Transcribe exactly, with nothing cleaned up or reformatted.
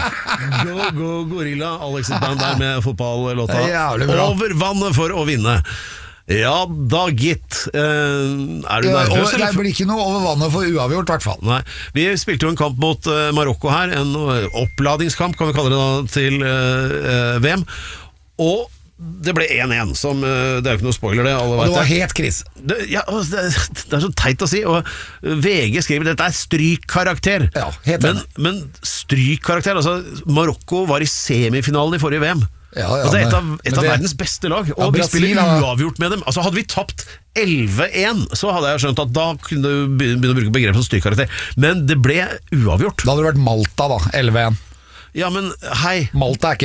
Go, go, gorilla, Alex's band der med fotballåta Over vannet for å vinne. Ja da gitt, eh, er du Ja, nervøs? og det blir ikke noe over vannet for uavgjort i hvert fall. Nei, vi spilte jo en kamp mot uh, Marokko her, en uh, oppladingskamp kan vi kalle det da, til uh, V M, og det ble én én, som uh, det er jo ikke noe spoiler det, alle og det var vet helt kris. det, ja, det, det er så teit å si, og V G skriver dette er strykkarakter, Ja, helt men, men strykkarakter, altså Marokko var i semifinalen i forrige V M. Ja, ja, og det er et av, men- et men av det- verdens beste lag, og Ja, vi Brasil, spiller da. uavgjort med dem. Altså Hadde vi tapt elleve én, så hadde jeg skjønt at da kunne du begynne å bruke begrepet som strykkarakter. Men det ble uavgjort. Da hadde det vært Malta da, elleve én. Ja, men hei Malta er ikke